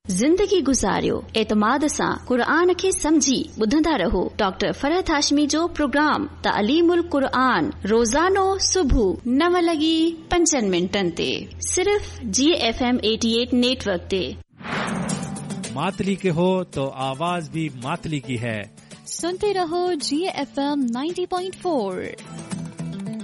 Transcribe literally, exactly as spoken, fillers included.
ज़िंदगी गुज़ारियो एतमाद सां क़ुरान खे समझी ॿुधंदा रहो। डॉक्टर फरहत हाशमी जो प्रोग्राम तालीमुल क़ुरान रोज़ानो सुबुह नव लॻी पंजनि मिंटनि ते सिर्फ़ जी एफ एम अठासी नेटवर्क ते। मातली के हो तो आवाज भी मातली की है। सुनते रहो जी एफ एम नब्बे पॉइंट चार।